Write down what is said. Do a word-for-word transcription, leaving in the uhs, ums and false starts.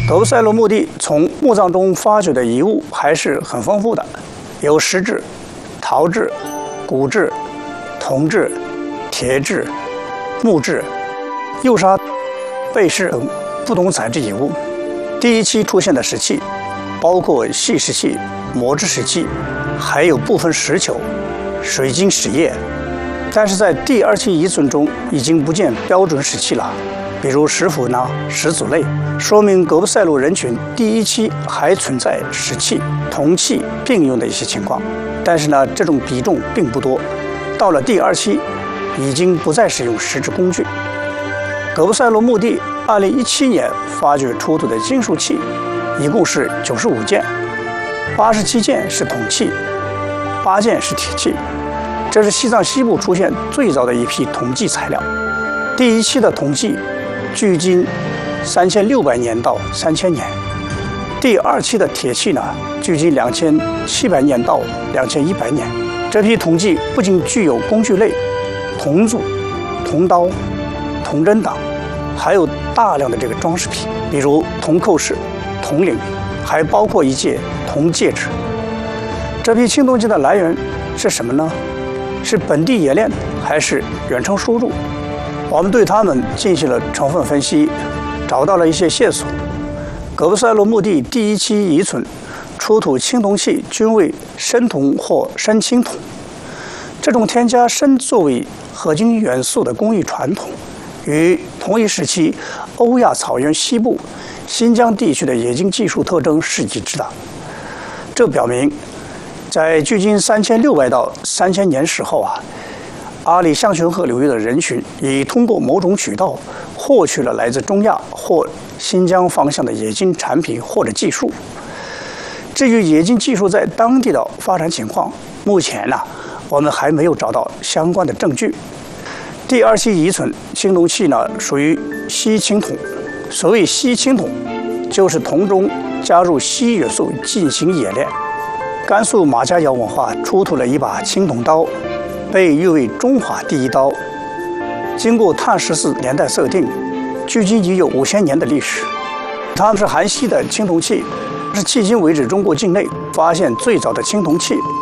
葛布塞罗墓地从墓葬中发掘的遗物还是很丰富的，有石质、陶制、骨制、铜制、铁制、木质、釉砂、贝饰等不同材质遗物。第一期出现的石器包括细石器、磨制石器，还有部分石球、水晶石叶。但是在第二期遗存中已经不见标准石器了，比如石斧呢、石组类，说明葛布塞罗人群第一期还存在石器、铜器并用的一些情况，但是呢，这种比重并不多。到了第二期，已经不再使用石质工具。葛布塞罗墓地二零一七年发掘出土的金属器一共是九十五件，八十七件是铜器，八件是铁器。这是西藏西部出现最早的一批铜器材料。第一期的铜器距今三千六百年到三千年，第二期的铁器呢，距今两千七百年到两千一百年。这批铜器不仅具有工具类、铜柱、铜刀、铜针等，还有大量的这个装饰品，比如铜扣饰、铜铃，还包括一戒铜戒指。这批青铜器的来源是什么呢？是本地冶炼还是远程输入？我们对它们进行了成分分析，找到了一些线索。葛布塞罗墓地第一期遗存出土青铜器均为深铜或深青铜，这种添加砷作为合金元素的工艺传统，与同一时期欧亚草原西部、新疆地区的冶金技术特征是一致的。这表明，在距今三千六百到三千年时候啊，阿里象群河流域的人群已通过某种渠道获取了来自中亚或新疆方向的冶金产品或者技术。至于冶金技术在当地的发展情况，目前呢、啊，我们还没有找到相关的证据。第二期遗存青铜器呢，属于稀青铜。所谓稀青铜，就是铜中加入稀元素进行冶炼。甘肃马家窑文化出土了一把青铜刀，被誉为中华第一刀。经过碳十四年代测定，距今已有五千年的历史。它们是含稀的青铜器，是迄今为止中国境内发现最早的青铜器。